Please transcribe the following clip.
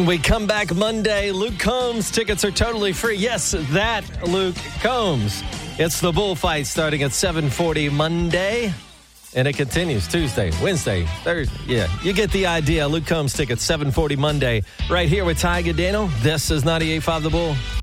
When we come back Monday, Luke Combs tickets are totally free. Yes, that Luke Combs. It's the bullfight starting at 7:40 Monday. And it continues Tuesday, Wednesday, Thursday. Yeah, you get the idea. Luke Combs tickets, 7:40 Monday. Right here with Ty Gadano. This is 98.5 The Bull.